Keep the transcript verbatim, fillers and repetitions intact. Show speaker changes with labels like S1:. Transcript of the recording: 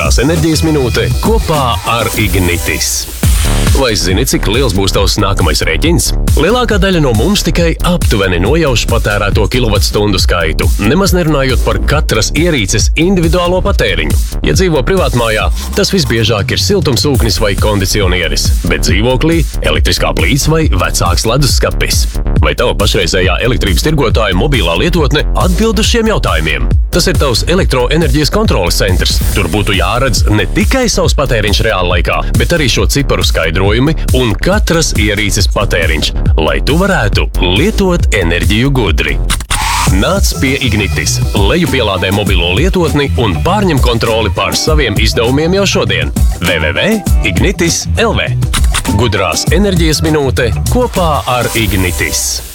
S1: Gudrās enerģijas minūte kopā ar Ignitis. Vai zini, cik liels būs tavs nākamais rēķins? Lielākā daļa no mums tikai aptuveni nojauš patērēto kilovatstundu skaitu, nemaz nerunājot par katras ierīces individuālo patēriņu. Ja dzīvo privātmājā, tas visbiežāk ir siltumsūknis vai kondicionieris, bet dzīvoklī elektriskā plīts vai vecāks ledusskapis. Vai tava pašreizējā elektrības tirgotāja mobilā lietotne atbild uz šiem jautājumiem? Tas ir tavs elektroenerģijas kontroles centrs. Tur būtu jāredz ne tikai savs patēriņš reāla laikā, bet arī šo ciparu skaidrojumi un katras ierīces patēriņš, lai tu varētu lietot enerģiju gudri. Nāc pie Ignitis, lejupielādē mobilo lietotni un pārņem kontroli pār saviem izdevumiem jau šodien. w w w punkt ignitis punkt l v Gudrās enerģijas minūte kopā ar Ignitis.